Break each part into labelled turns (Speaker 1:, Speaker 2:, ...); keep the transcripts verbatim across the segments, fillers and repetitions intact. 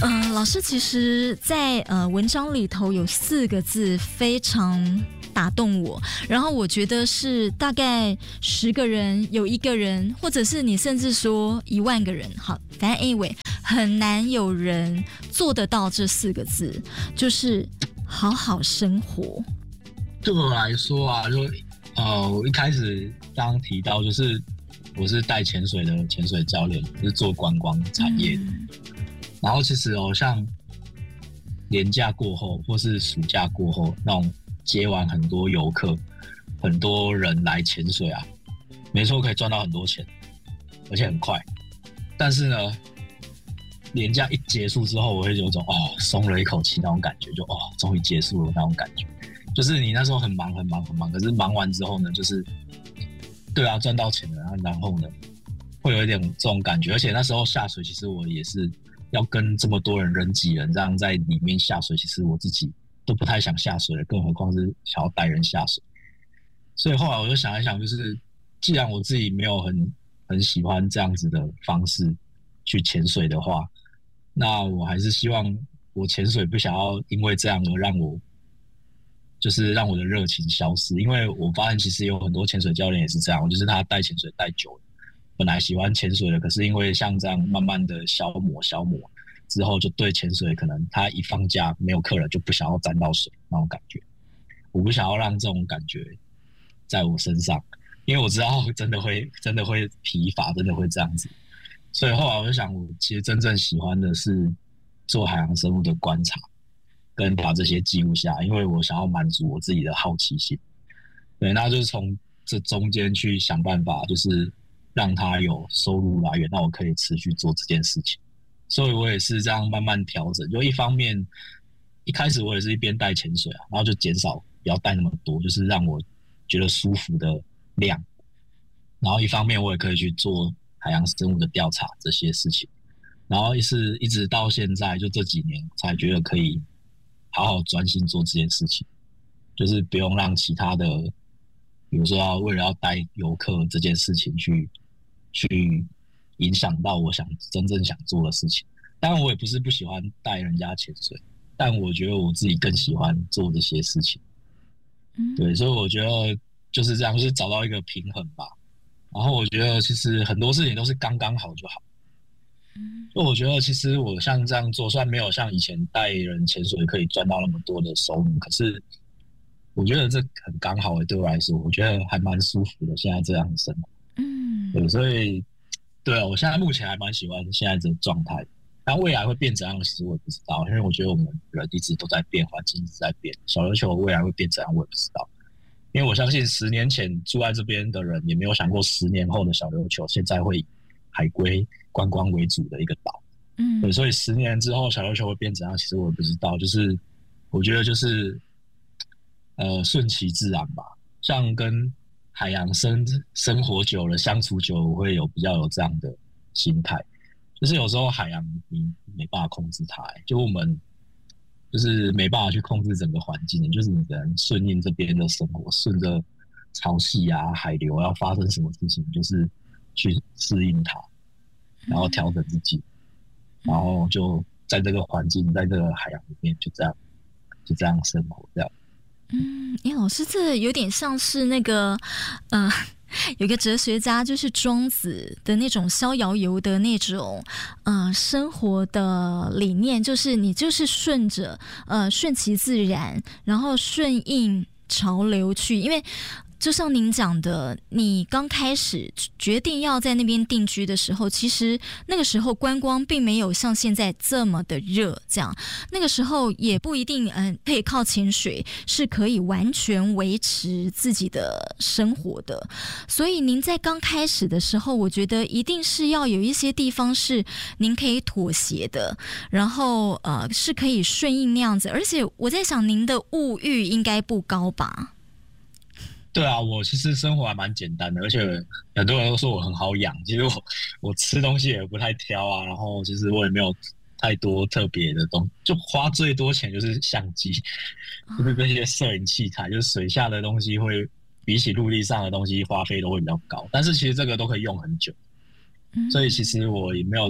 Speaker 1: 嗯、呃，老师，其实在，在呃文章里头有四个字非常打动我，然后我觉得是大概十个人有一个人，或者是你甚至说一万个人，好，反正 anyway 很难有人做得到这四个字，就是好好生活。
Speaker 2: 对我来说啊，就呃，我一开始刚刚提到，就是我是带潜水的潜水教练，就是做观光产业的。嗯、然后其实哦，像年假过后或是暑假过后，那种接完很多游客，很多人来潜水啊，没错，可以赚到很多钱，而且很快。但是呢，年假一结束之后，我会有种哦松了一口气那种感觉，就哦终于结束了那种感觉。就是你那时候很忙很忙很忙，可是忙完之后呢，就是对啊赚到钱了，然后呢会有一点这种感觉。而且那时候下水，其实我也是要跟这么多人人挤人这样在里面下水，其实我自己都不太想下水了，更何况是想要带人下水。所以后来我就想一想，就是既然我自己没有很很喜欢这样子的方式去潜水的话，那我还是希望我潜水不想要因为这样而让我就是让我的热情消失。因为我发现其实有很多潜水教练也是这样，就是他带潜水带久了，本来喜欢潜水的，可是因为像这样慢慢的消磨消磨之后，就对潜水可能他一放假没有客人就不想要沾到水那种感觉。我不想要让这种感觉在我身上，因为我知道真的会真的会疲乏，真的会这样子。所以后来我就想，我其实真正喜欢的是做海洋生物的观察跟把这些记录下，因为我想要满足我自己的好奇心。对，那就是从这中间去想办法，就是让它有收入来源，那我可以持续做这件事情。所以我也是这样慢慢调整，就一方面一开始我也是一边带潜水啊，然后就减少不要带那么多，就是让我觉得舒服的量。然后一方面我也可以去做海洋生物的调查这些事情，然后是一直到现在就这几年才觉得可以好好专心做这件事情，就是不用让其他的，比如说要为了要带游客这件事情去去影响到我想真正想做的事情。当然我也不是不喜欢带人家潜水，但我觉得我自己更喜欢做这些事情。嗯、对，所以我觉得就是这样，就是找到一个平衡吧。然后我觉得其实很多事情都是刚刚好就好。嗯，就我觉得其实我像这样做，虽然没有像以前带人潜水可以赚到那么多的收入，可是我觉得这很刚好的，对我来说，我觉得还蛮舒服的。现在这样的生活，嗯，对，所以对啊，我现在目前还蛮喜欢现在这个状态。但未来会变怎样，其实我也不知道，因为我觉得我们人一直都在变，环境一直在变。小琉球未来会变怎样，我也不知道。因为我相信十年前住在这边的人也没有想过十年后的小琉球现在会以海龟观光为主的一个岛。嗯，对，所以十年之后小琉球会变怎样，其实我也不知道。就是我觉得就是呃顺其自然吧。像跟海洋生生活久了，相处久了，我会有比较有这样的心态。就是有时候海洋你没办法控制它、欸，就我们。就是没办法去控制整个环境，就是你只能顺应这边的生活，顺着潮汐啊、海流要发生什么事情，就是去适应它，然后调整自己，然后就在这个环境，在这个海洋里面，就这样，就这样生活，这样。
Speaker 1: 嗯，哎，老师，这有点像是那个，呃。有个哲学家就是庄子的那种逍遥游的那种呃生活的理念，就是你就是顺着呃顺其自然，然后顺应潮流去，因为就像您讲的，你刚开始决定要在那边定居的时候，其实那个时候观光并没有像现在这么的热，这样那个时候也不一定嗯、呃、可以靠潜水是可以完全维持自己的生活的。所以您在刚开始的时候，我觉得一定是要有一些地方是您可以妥协的，然后呃是可以顺应那样子。而且我在想，您的物欲应该不高吧？
Speaker 2: 对啊，我其实生活还蛮简单的，而且很多人都说我很好养。其实我我吃东西也不太挑啊，然后其实我也没有太多特别的东西，就花最多钱就是相机，就是这些摄影器材，就是水下的东西会比起陆地上的东西花费都会比较高，但是其实这个都可以用很久，所以其实我也没有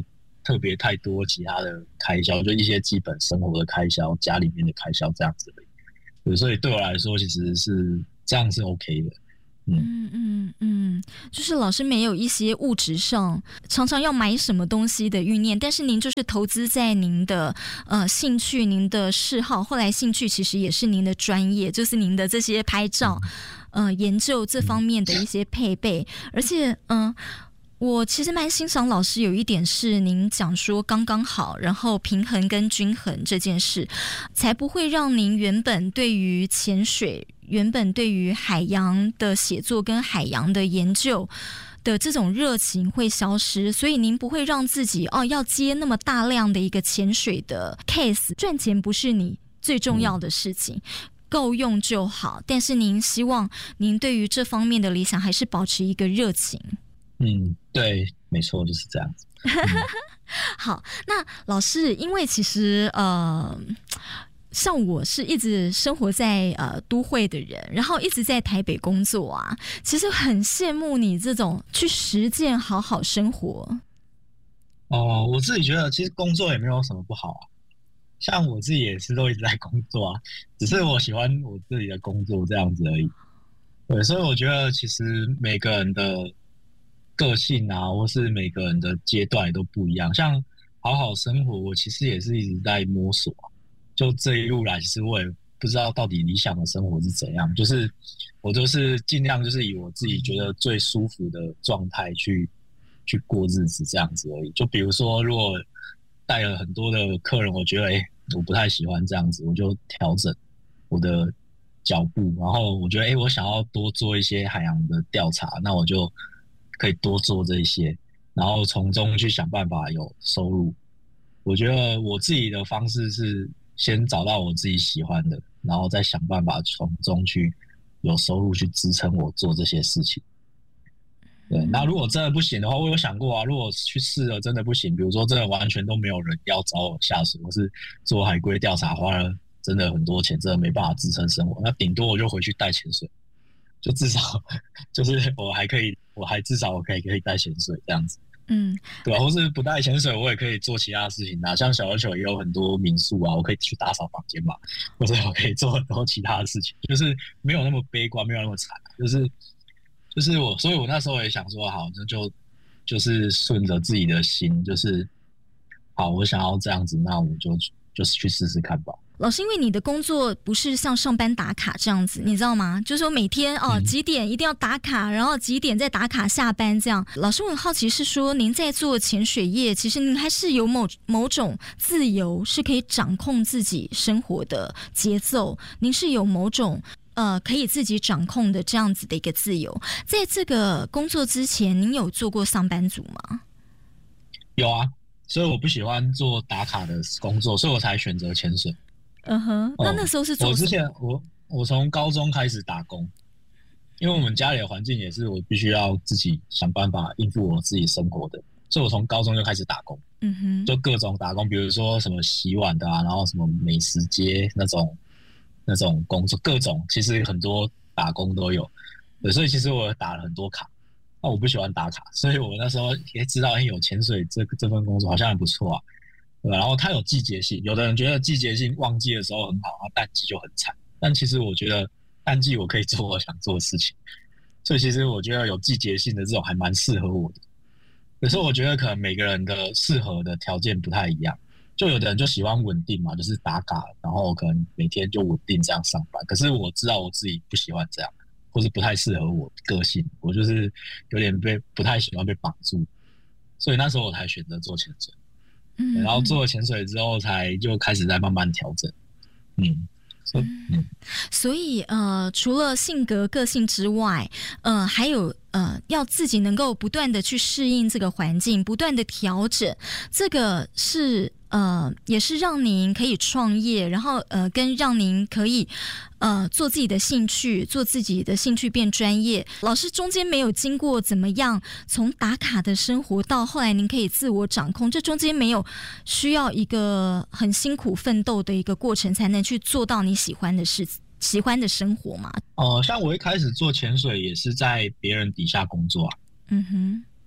Speaker 2: 特别太多其他的开销，就一些基本生活的开销，家里面的开销这样子而已。对，所以对我来说，其实是这样是 OK 的。
Speaker 1: 嗯嗯嗯，就是老师没有一些物质上常常要买什么东西的欲念，但是您就是投资在您的呃兴趣、您的嗜好，后来兴趣其实也是您的专业，就是您的这些拍照、呃研究这方面的一些配备，而且嗯。呃我其实蛮欣赏老师有一点是您讲说刚刚好，然后平衡跟均衡这件事，才不会让您原本对于潜水、原本对于海洋的写作跟海洋的研究的这种热情会消失，所以您不会让自己哦要接那么大量的一个潜水的 case， 赚钱不是你最重要的事情。够用就好，但是您希望您对于这方面的理想还是保持一个热情。
Speaker 2: 嗯，对，没错，就是这样子。嗯、
Speaker 1: 好，那老师，因为其实呃，像我是一直生活在呃都会的人，然后一直在台北工作啊，其实很羡慕你这种去实践好好生活。
Speaker 2: 哦，我自己觉得其实工作也没有什么不好啊，像我自己也是都一直在工作啊，只是我喜欢我自己的工作这样子而已。对，所以我觉得其实每个人的个性啊，或是每个人的阶段也都不一样。像好好生活，我其实也是一直在摸索、啊。就这一路来，其实我也不知道到底理想的生活是怎样。就是我就是尽量就是以我自己觉得最舒服的状态去去过日子这样子而已。就比如说，如果带了很多的客人，我觉得哎、欸，我不太喜欢这样子，我就调整我的脚步。然后我觉得哎、欸，我想要多做一些海洋的调查，那我就可以多做这些，然后从中去想办法有收入。我觉得我自己的方式是先找到我自己喜欢的，然后再想办法从中去有收入去支撑我做这些事情。对，那如果真的不行的话，我有想过啊，如果去试了真的不行，比如说真的完全都没有人要找我下水，或是做海龟调查花了真的很多钱，真的没办法支撑生活，那顶多我就回去带潜水。就至少就是我还可以，我还至少我可以可以带潜水这样子，嗯，对吧、啊？或是不带潜水，我也可以做其他事情啊。像小琉球也有很多民宿啊，我可以去打扫房间嘛，或者我可以做很多其他的事情，就是没有那么悲观，没有那么惨、啊，就是就是我，所以我那时候也想说，好，那就就是顺着自己的心，就是好，我想要这样子，那我就就是去试试看吧。
Speaker 1: 老师，因为你的工作不是像上班打卡这样子，你知道吗？就是说每天哦几点一定要打卡，然后几点再打卡下班这样。老师，我很好奇是说，您在做潜水业，其实您还是有某某种自由，是可以掌控自己生活的节奏，您是有某种呃可以自己掌控的这样子的一个自由。在这个工作之前，您有做过上班族吗？
Speaker 2: 有啊，所以我不喜欢做打卡的工作，所以我才选择潜水。
Speaker 1: 嗯哼，那那时候是做什么？
Speaker 2: 我之前我我从高中开始打工，因为我们家里的环境也是我必须要自己想办法应付我自己生活的，所以我从高中就开始打工。嗯哼，就各种打工，比如说什么洗碗的啊，然后什么美食街那种那种工作，各种其实很多打工都有。对，所以其实我打了很多卡，那我不喜欢打卡，所以我那时候也知道，哎，有潜水这这份工作好像还不错啊。对，然后它有季节性，有的人觉得季节性旺季的时候很好，然后淡季就很惨。但其实我觉得淡季我可以做我想做的事情，所以其实我觉得有季节性的这种还蛮适合我的。可是我觉得可能每个人的适合的条件不太一样，就有的人就喜欢稳定嘛，就是打卡，然后可能每天就稳定这样上班。可是我知道我自己不喜欢这样，或是不太适合我个性，我就是有点被不太喜欢被绑住，所以那时候我才选择做潜水。嗯，然后做了潜水之后，才就开始在慢慢调整。嗯，
Speaker 1: 嗯，所以呃，除了性格个性之外，呃，还有呃，要自己能够不断的去适应这个环境，不断的调整，这个是呃，也是让您可以创业，然后呃，跟让您可以呃做自己的兴趣，做自己的兴趣变专业。老师中间没有经过怎么样从打卡的生活到后来您可以自我掌控，这中间没有需要一个很辛苦奋斗的一个过程，才能去做到你喜欢的事情。喜欢的生活吗？
Speaker 2: 哦、呃，像我一开始做潜水也是在别人底下工作啊。嗯哼，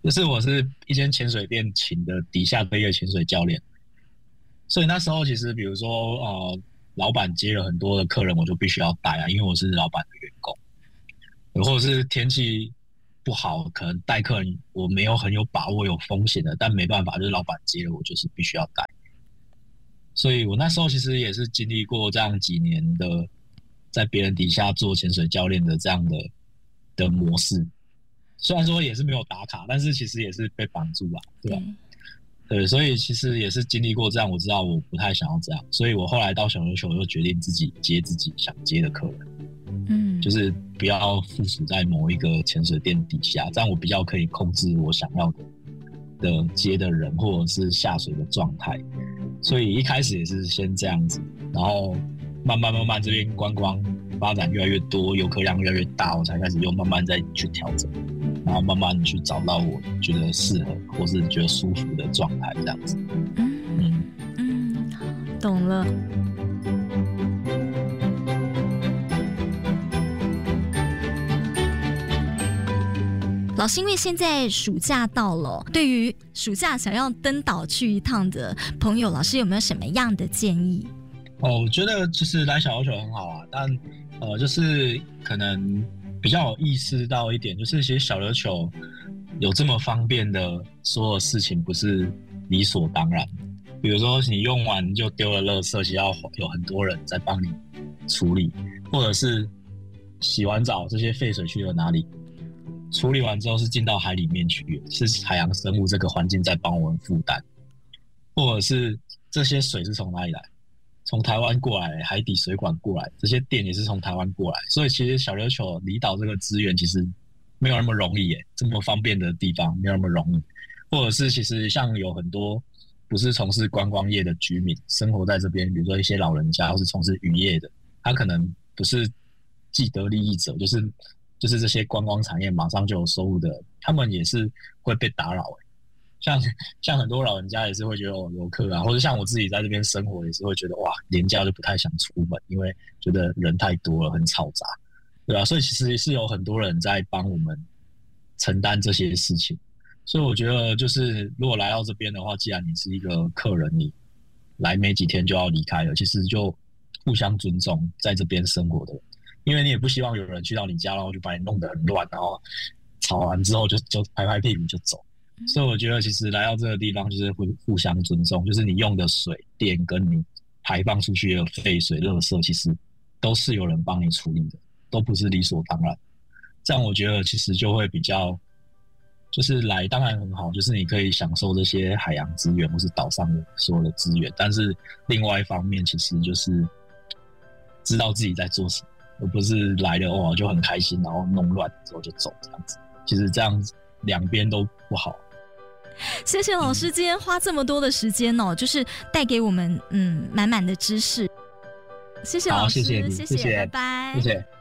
Speaker 2: 就是我是一间潜水店请的底下的一个潜水教练，所以那时候其实比如说呃，老板接了很多的客人，我就必须要带啊，因为我是老板的员工，或者是天气不好，可能带客人我没有很有把握，有风险的，但没办法，就是老板接了我就是必须要带。所以我那时候其实也是经历过这样几年的在别人底下做潜水教练的这样的的模式，虽然说也是没有打卡，但是其实也是被绑住吧，对吧？对，所以其实也是经历过这样，我知道我不太想要这样，所以我后来到小琉球又决定自己接自己想接的客人，嗯，就是不要附属在某一个潜水店底下，这样我比较可以控制我想要的的接的人或者是下水的状态。所以一开始也是先这样子，然后慢慢慢慢这边观光发展越来越多，游客量越来越大，我才开始又慢慢再去调整，然后慢慢去找到我觉得适合或是觉得舒服的状态，这样子。
Speaker 1: 嗯嗯，懂了。老师，因为现在暑假到了，对于暑假想要登岛去一趟的朋友，老师有没有什么样的建议？
Speaker 2: 哦，我觉得就是来小琉球很好啊，但呃，就是可能比较有意识到一点，就是其实小琉球有这么方便的所有事情不是理所当然。比如说你用完就丢了垃圾，其实要有很多人在帮你处理，或者是洗完澡这些废水去了哪里？处理完之后是进到海里面去，是海洋生物这个环境在帮我们负担，或者是这些水是从哪里来？从台湾过来，海底水管过来，这些电也是从台湾过来，所以其实小琉球离岛这个资源其实没有那么容易耶，这么方便的地方没有那么容易，或者是其实像有很多不是从事观光业的居民生活在这边，比如说一些老人家或是从事渔业的，他可能不是既得利益者，就是就是这些观光产业马上就有收入的，他们也是会被打扰。像像很多老人家也是会觉得哦，游客啊，或者像我自己在这边生活也是会觉得哇，连假就不太想出门，因为觉得人太多了，很嘈杂，对吧？所以其实是有很多人在帮我们承担这些事情。所以我觉得就是如果来到这边的话，既然你是一个客人，你来没几天就要离开了，其实就互相尊重在这边生活的人。因为你也不希望有人去到你家，然后就把你弄得很乱，然后吵完之后就就拍拍屁股就走。所以我觉得其实来到这个地方就是会互相尊重，就是你用的水电跟你排放出去的废水垃圾其实都是有人帮你处理的，都不是理所当然。这样我觉得其实就会比较就是来当然很好，就是你可以享受这些海洋资源或是岛上的所有的资源，但是另外一方面其实就是知道自己在做什么，而不是来了哦就很开心然后弄乱之后就走这样子，其实这样子两边都不好。
Speaker 1: 谢谢老师今天花这么多的时间哦，就是带给我们嗯满满的知识。谢谢老师，
Speaker 2: 好，谢谢你，
Speaker 1: 谢谢，
Speaker 2: 谢谢，
Speaker 1: 拜拜，
Speaker 2: 谢谢。